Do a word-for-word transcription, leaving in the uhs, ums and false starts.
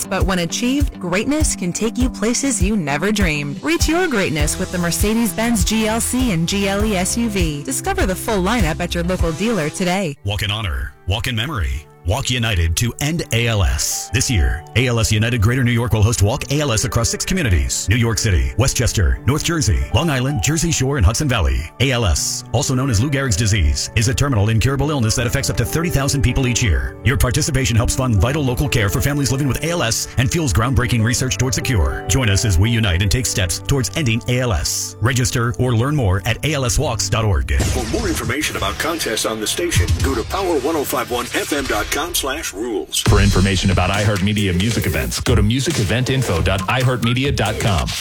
results, but when achieved, greatness can take you places you never dreamed. Reach your greatness with the Mercedes-Benz G L C and G L E S U V. Discover the full lineup at your local dealer today. Walk in honor. Walk in memory. Walk United to end A L S. This year, A L S United Greater New York will host Walk A L S across six communities: New York City, Westchester, North Jersey, Long Island, Jersey Shore, and Hudson Valley. A L S, also known as Lou Gehrig's disease, is a terminal incurable illness that affects up to thirty thousand people each year. Your participation helps fund vital local care for families living with A L S and fuels groundbreaking research towards a cure. Join us as we unite and take steps towards ending A L S. Register or learn more at A L S walks dot org. For more information about contests on the station, go to power ten fifty-one f m dot com slash rules. For information about iHeartMedia music events, go to music event info dot i heart media dot com.